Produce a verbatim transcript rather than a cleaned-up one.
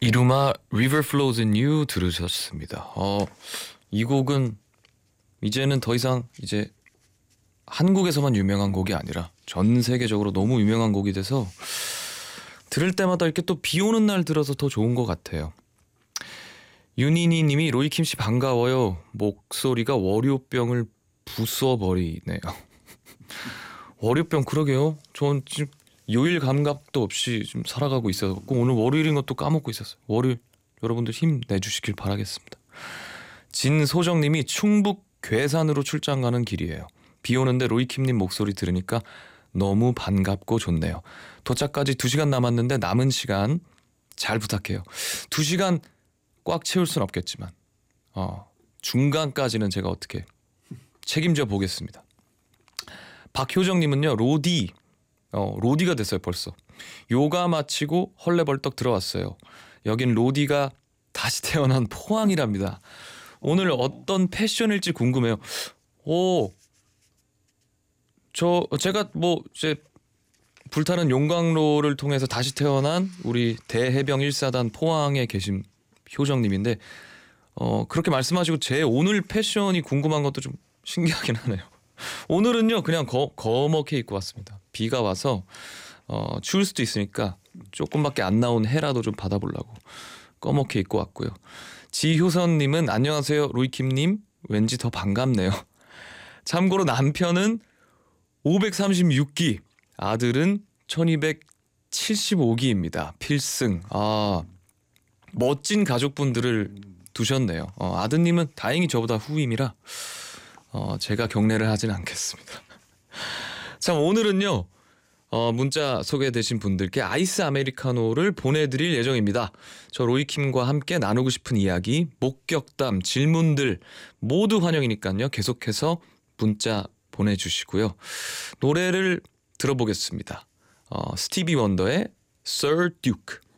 이루마 River Flows in You 들으셨습니다. 어, 이 곡은 이제는 더 이상 이제 한국에서만 유명한 곡이 아니라 전 세계적으로 너무 유명한 곡이 돼서 들을 때마다 이렇게 또 비 오는 날 들어서 더 좋은 것 같아요. 윤희니 님이 로이킴 씨 반가워요. 목소리가 월요병을 부숴버리네요. 월요병 그러게요. 전 지금 요일 감각도 없이 좀 살아가고 있어서 오늘 월요일인 것도 까먹고 있었어요. 월요일 여러분들 힘내주시길 바라겠습니다. 진소정님이 충북 괴산으로 출장 가는 길이에요. 비 오는데 로이킴님 목소리 들으니까 너무 반갑고 좋네요. 도착까지 두 시간 남았는데 남은 시간 잘 부탁해요. 두 시간 꽉 채울 순 없겠지만 어, 중간까지는 제가 어떻게 책임져 보겠습니다. 박효정님은요. 로디 어, 로디가 됐어요 벌써. 요가 마치고 헐레벌떡 들어왔어요. 여긴 로디가 다시 태어난 포항이랍니다. 오늘 어떤 패션일지 궁금해요. 오, 저 제가 뭐 이제 불타는 용광로를 통해서 다시 태어난 우리 대해병 일 사단 포항에 계신 효정님인데 어, 그렇게 말씀하시고 제 오늘 패션이 궁금한 것도 좀 신기하긴 하네요. 오늘은요 그냥 거, 거먹게 입고 왔습니다. 비가 와서 어, 추울 수도 있으니까 조금밖에 안 나온 해라도 좀 받아보려고 꺼먹게 입고 왔고요. 지효선님은 안녕하세요 로이킴님, 왠지 더 반갑네요. 참고로 남편은 오백삼십육 기, 아들은 천이백칠십오 기입니다. 필승. 아, 멋진 가족분들을 두셨네요. 어, 아드님은 다행히 저보다 후임이라 어, 제가 경례를 하진 않겠습니다. 참 오늘은요 어, 문자 소개되신 분들께 아이스 아메리카노를 보내드릴 예정입니다. 저 로이킴과 함께 나누고 싶은 이야기, 목격담, 질문들 모두 환영이니까요. 계속해서 문자 보내주시고요. 노래를 들어보겠습니다. 어, 스티비 원더의 Sir Duke.